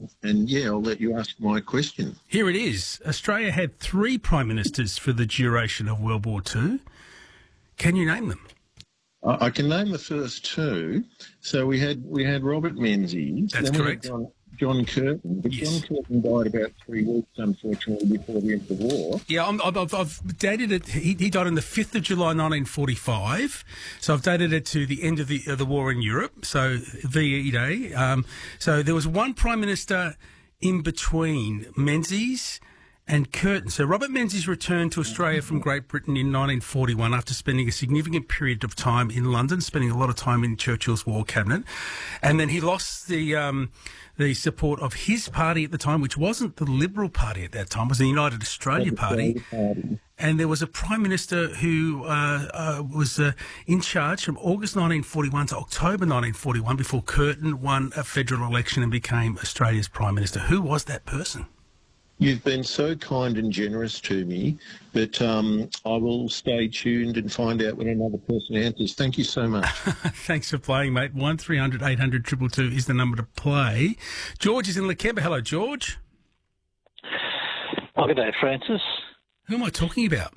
yeah, I'll let you ask my question. Here it is. Australia had 3 prime ministers for the duration of World War II. Can you name them? I can name the first 2. So we had Robert Menzies. That's then correct. We had John Curtin. But Yes. John Curtin died about 3 weeks, unfortunately, before the end of the war. Yeah, I've dated it. He died on the 5th of July 1945, so I've dated it to the end of the war in Europe, so VE Day. So there was one Prime Minister in between Menzies and Curtin. So Robert Menzies returned to Australia from Great Britain in 1941 after spending a significant period of time in London, spending a lot of time in Churchill's war cabinet. And then he lost the support of his party at the time, which wasn't the Liberal Party at that time, it was the United Australia Party. And there was a Prime Minister who was in charge from August 1941 to October 1941 before Curtin won a federal election and became Australia's Prime Minister. Who was that person? You've been so kind and generous to me, but I will stay tuned and find out when another person answers. Thank you so much. Thanks for playing, mate. 1300 800 222 is the number to play. George is in Lakemba. Hello, George. Oh, good day, Francis. Who am I talking about?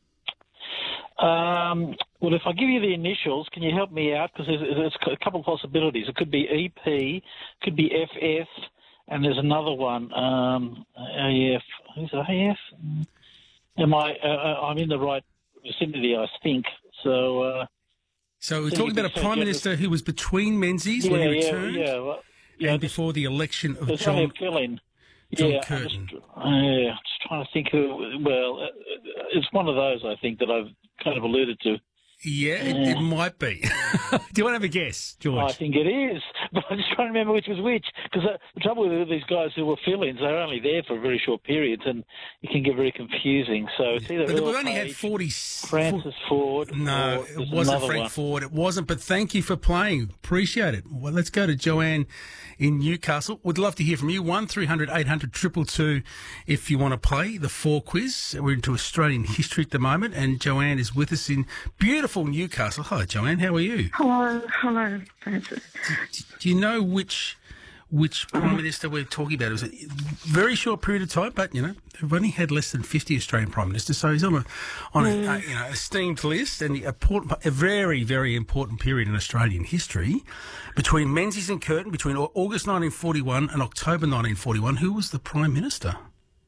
Well, if I give you the initials, can you help me out? Because there's a couple of possibilities. It could be EP, could be FF, and there's another one, AF. Who's AF? I'm in the right vicinity, I think. So we're talking about a Prime Minister who was between Menzies when he returned and before the election of John Curtin. Curtin. Just trying to think who. Well, it's one of those, I think, that I've kind of alluded to. Yeah, it might be. Do you want to have a guess, George? I think it is, but I'm just trying to remember which was which. Because the trouble with these guys who were fill-ins, they're only there for very short periods, and it can get very confusing. So it's either But Earl we've only Page, had 40... Francis Ford. No, or it wasn't Frank one. Ford. It wasn't, but thank you for playing. Appreciate it. Well, let's go to Joanne in Newcastle. Would love to hear from you. 1300 800 222 if you want to play the 4 quiz. We're into Australian history at the moment, and Joanne is with us in beautiful Newcastle. Hello, Joanne. How are you? Hello, Francis. Do you know which Prime Minister we're talking about? It was a very short period of time, but, we've only had less than 50 Australian Prime Ministers, so he's on a esteemed list and a very, very important period in Australian history. Between Menzies and Curtin, between August 1941 and October 1941, who was the Prime Minister?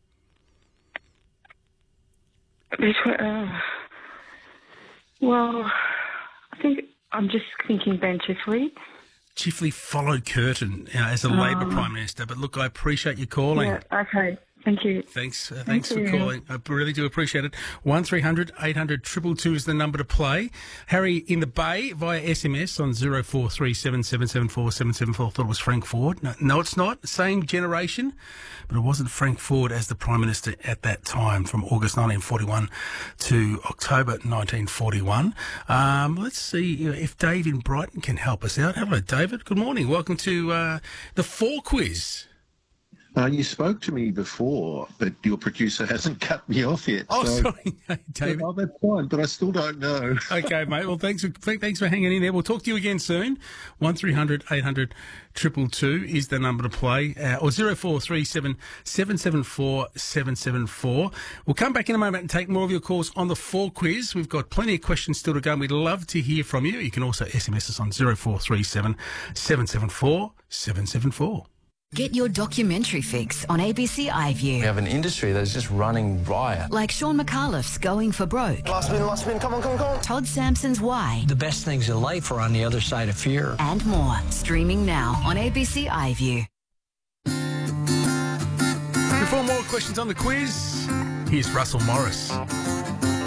Well, I think I'm just thinking Ben Chifley. Chifley followed Curtin as a Labor Prime Minister, but look, I appreciate you calling. Yeah, okay. Thank you. Thanks for calling. I really do appreciate it. 1300 800 222 is the number to play. Harry in the Bay via SMS on 0437 774 774. Thought it was Frank Ford. No, it's not. Same generation, but it wasn't Frank Ford as the Prime Minister at that time from August 1941 to October 1941. Let's see if Dave in Brighton can help us out. Hello, David. Good morning. Welcome to the 4 quiz. You spoke to me before, but your producer hasn't cut me off yet. Oh, so, sorry, David. Oh, that's fine, but I still don't know. Okay, mate. Well, thanks for hanging in there. We'll talk to you again soon. 1300 800 222 is the number to play, or 0437 774 774. We'll come back in a moment and take more of your calls on the 4 quiz. We've got plenty of questions still to go, and we'd love to hear from you. You can also SMS us on 0437 774 774. Get your documentary fix on ABC iView. We have an industry that's just running riot. Like Sean McAuliffe's Going for Broke. Last spin, come on. Todd Sampson's Why. The best things in life are on the other side of fear. And more. Streaming now on ABC iView. Before more questions on the quiz, here's Russell Morris.